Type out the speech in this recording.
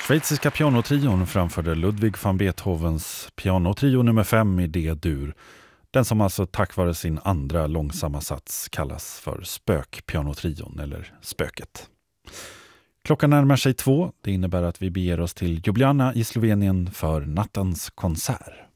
Schweiziska pianotrion framförde Ludwig van Beethovens pianotrio nummer 5 i D-dur. Den som alltså tack vare sin andra långsamma sats kallas för spökpianotrion eller spöket. Klockan närmar sig 2. Det innebär att vi beger oss till Ljubljana i Slovenien för nattens konsert.